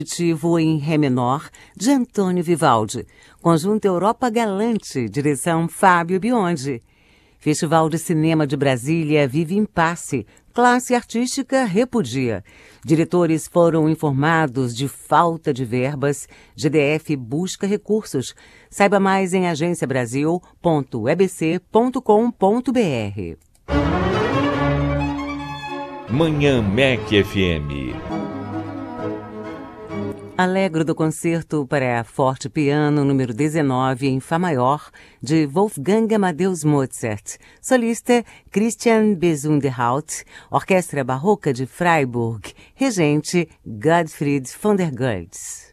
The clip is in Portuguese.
em Ré menor, de Antônio Vivaldi. Conjunto Europa Galante, direção Fábio Biondi. Festival de Cinema de Brasília vive impasse. Classe artística repudia. Diretores foram informados de falta de verbas. GDF busca recursos. Saiba mais em agenciabrasil.ebc.com.br. Manhã MEC FM. Alegro do concerto para forte piano número 19 em Fá maior, de Wolfgang Amadeus Mozart. Solista Christian Besunderhaut, Orquestra Barroca de Freiburg. Regente Gottfried von der Goltz.